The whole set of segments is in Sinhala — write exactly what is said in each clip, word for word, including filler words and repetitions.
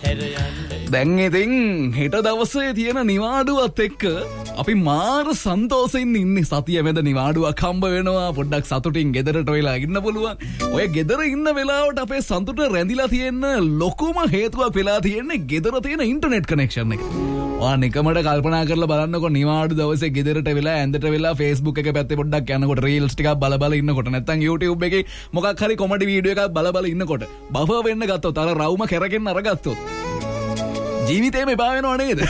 දැන් ඉතින් හෙට දවසේ තියෙන නිවාඩුවත් එක්ක අපි මාර සන්තෝෂෙන් ඉන්නේ. සතිය මැද නිවාඩුවක් හම්බ වෙනවා. පොඩ්ඩක් සතුටින් ගෙදරට වෙලා ඉන්න පුළුවන්. ඔය ගෙදර ඉන්න වෙලාවට අපේ සතුට රැඳිලා තියෙන ලොකුම හේතුවක් වෙලා තියෙන්නේ ගෙදර තියෙන ඉන්ටර්නෙට් කනෙක්ෂන් එක. ඔයා නිකමට කල්පනා කරලා බලන්නකො නිවාඩු දවසේ ගෙදරට වෙලා ඇඳට වෙලා Facebook එක පැත්තේ පොඩ්ඩක් යනකොට රීල්ස් ටිකක් බල බල ඉන්නකොට නැත්නම් YouTube එකේ මොකක් හරි කොමඩි වීඩියෝ එකක් බල බල ඉන්නකොට බෆර් වෙන්න ගත්තොත් අර රවුම කැරගෙන අරගත්තොත් ජීවිතේම එපා වෙනව නේද?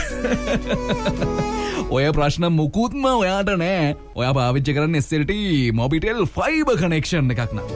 ඔය ප්‍රශ්න මුකුත්ම ඔයාට නෑ. ඔයා පාවිච්චි කරන්නේ S L T Mobitel Fiber Connection එකක් නා.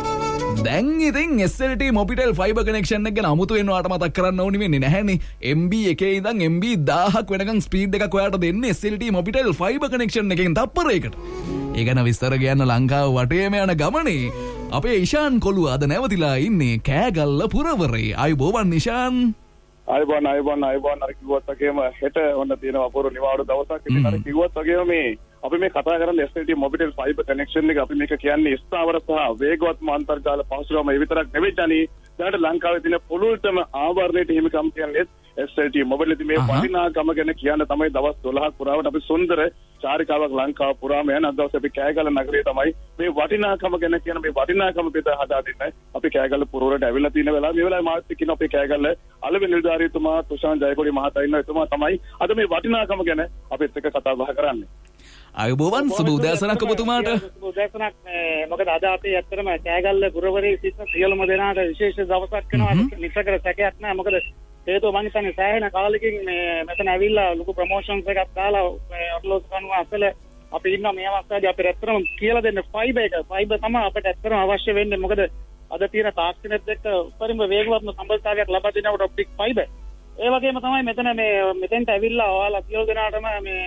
දැන් ඉතින් S L T Mobitel Fiber Connection එක ගැන අමුතුවෙන් ඔයාට මතක් කරන්න ඕනි වෙන්නේ නැහැනේ. M B එකේ ඉඳන් M B දහයක් වෙනකන් ස්පීඩ් එකක් ඔයාට දෙන්නේ S L T Mobitel Fiber Connection එකෙන් තප්පරයකට. ඒ ගැන විස්තර කියන්න ලංකාව වටේම යන ගමනේ අපේ ඉෂාන් කොළු අද නැවතිලා ඉන්නේ කෑගල්ල පුරවරේ. අයුබෝවන් ඉෂාන්. අයබෝන් අයබෝන් අයබෝන් අර කිව්වත් වගේම හෙට ඔන්න තියෙනවා අපූර්ව නිවාඩු දවසක්. ඉතින් අර කිව්වත් වගේම මේ අපි මේ කතා කරන්නේ S L T Mobitel Fiber Connection එක. අපි මේක කියන්නේ ස්ථාවර සහ වේගවත්ම අන්තර්ජාල පහසුකම. ඒ විතරක් නෙවෙයි ජනි. දැනට ලංකාවේ තියෙන පුළුල්තම ආවරණයට හිමිකම් කියන්නේ S L T Mobitel. ඉතින් මේ වටිනාකම ගැන කියන්න තමයි දවස් දොළහක් පුරාවට අපි සුන්දර චාරිකාවක් ලංකාව පුරාම යන අද දවසේ අපි කෑගල්ල නගරයේ තමයි මේ වටිනාකම ගැන කියන මේ වටිනාකම බෙදා හදා දෙන්නේ. අපි කෑගල්ල පුරවරට ඇවිල්ලා තියෙන වෙලාව මේ වෙලාවේ මාත් එක්ක ඉන්න අපේ කෑගල්ල අලෙවි නිලධාරීතුමා තුෂාන් ජයකොඩි මහතා ඉන්නවා. එතුමා තමයි අද මේ වටිනාකම ගැන අපිත් එක්ක කතා බහ කරන්නේ. අයුබෝවන් සුබ උදෑසනක් ඔබතුමාට. සුබ උදෑසනක්. මොකද අද අපි ඇත්තටම කෑගල්ල පුරවරේ සිට සියලුම දෙනාට විශේෂ දවසක් වෙනවා. නිසකර සැකයක් නැහැ. මොකද හේතුව මම හිතන්නේ සෑහෙන කාලෙකින් මේ මෙතන ඇවිල්ලා ලොකු ප්‍රොමෝෂන්ස් එකක් දාලා ඔට්ලෝස් කනුව අසල අපි ඉන්නවා. මේ අවස්ථාවේදී අපිට ඇත්තටම කියලා දෙන්න ෆයිබර් එක. ෆයිබර් තමයි අපිට ඇත්තටම අවශ්‍ය වෙන්නේ. මොකද අද තියෙන තාක්ෂණයත් එක්ක උපරිම වේගවත්ම සම්බන්ධතාවයක් ලබා දෙනකොට ඔප්ටික් ෆයිබර්. ඒ වගේම තමයි මෙතන මේ මෙතෙන්ට ඇවිල්ලා ඔයාලා සියලු දෙනාටම මේ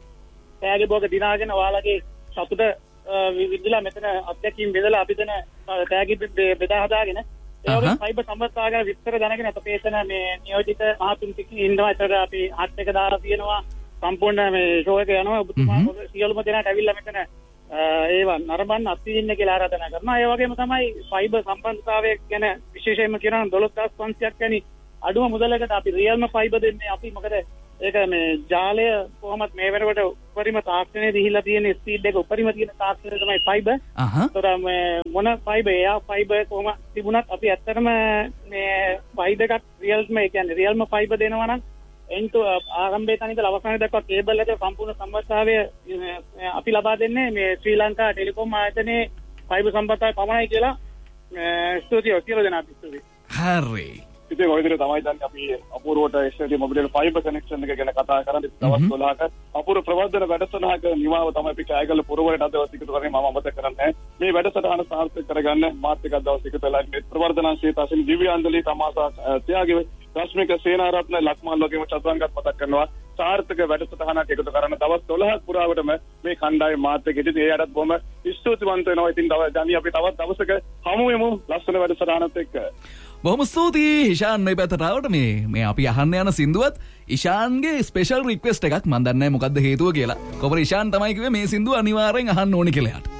තෑගි භෝග දිනාගෙන ඔයාලගේ සතුට විවිධලා මෙතන අත්දැකීම් බෙදලා අපි දෙන තෑගි බෙදා හදාගෙන ඒ වගේ ෆයිබර් සම්බන්ධතාව ගැන විස්තර දැනගෙන අපි එතන මේ නියෝජිත මහතුන් ටික ඉන්නවා. ඒතර අපි හත් එක දාලා තියෙනවා. සම්පූර්ණ මේ ෂෝ එක යනවා. ඔබතුමා සියලුම දෙනාට ඇවිල්ලා මෙතන ඒවා නරඹන්න අත්විඳින්න කියලා ආරාධනා කරනවා. ඒ වගේම තමයි ෆයිබර් සම්බන්ධතාවය ගැන විශේෂයෙන්ම කියනවා නම් දොළොස් හාරස් පන්සියයක් වැනි අඩුම මුදලකට අපි රියල්ම ෆයිබර් දෙන්නේ. අපි මොකද ඒක මේ ජාලය කොහොමත් මේ වෙනකොට උපරිම තාක්ෂණයේ දීලා තියෙන ස්පීඩ් එක උපරිම තියෙන තාක්ෂණය තමයි ෆයිබර්. ඒතර මේ මොන ෆයිබර් එයා ෆයිබර් කොහොම තිබුණත් අපි ඇත්තටම මේ ෆයිබර් එකක් රියල්ම ඒ කියන්නේ රියල්ම ෆයිබර් දෙනවා නම් එන්ටු ආරම්භයේ තනින්ද අවසානයේ දක්වා කේබල් එකේ සම්පූර්ණ සම්බන්ධතාවය අපි ලබා දෙන්නේ මේ ශ්‍රී ලංකා ටෙලිකොම් ආයතනයේ ෆයිබර් සම්බන්ධතාවය පමණයි කියලා ස්තුතියි කියලා දෙනවා ස්තුතියි. හරි. ඉතින් ඔය විදිහට තමයි දැන් අපි අපූර්වට S L T Mobitel Fiber Connection එක ගැන කතා කරන්නේ. දවස් දොළහක අපූර්ව ප්‍රවර්ධන වැඩසටහනක නිමාව තමයි අපි කෑගල්ල පුරවරට අද දවස් එකතු කරන්නේ. මම අමතක කරන්නේ මේ වැඩසටහන සාර්ථක කරගන්න මාත් එක්ක දවස් එකතු වෙලා මේ ප්‍රවර්ධනාංශයේ තසින් දිව්‍යාන්දලි තමාසා ත්‍යාගයේ රශ්මික සේනාරත්න ලක්මාල් වගේම චතුරංගත් මතක් කරනවා. සාර්ථක වැඩසටහනක් එකතු කරන දවස් දොළහක් පුරාවටම මේ කණ්ඩායම මාත් එක්ක ඉඳී ඒ අයටත් බොහොම ස්තුතිවන්ත වෙනවා. ඉතින් දැන් අපි තවත් දවසක හමු වෙමු ලස්සන වැඩසටහනත් එක්ක. බොහොම ස්තුතියි ඉෂාන් මේ පැත්තට ආවට. මේ මේ අපි අහන්න යන සින්දුවත් ඉෂාන්ගේ ස්පෙෂල් රික්වෙස්ට් එකක්. මම දන්නේ නැහැ මොකද්ද හේතුව කියලා. කොහොමද ඉෂාන් තමයි කිව්වේ මේ සින්දුව අනිවාර්යෙන් අහන්න ඕනි කියලා.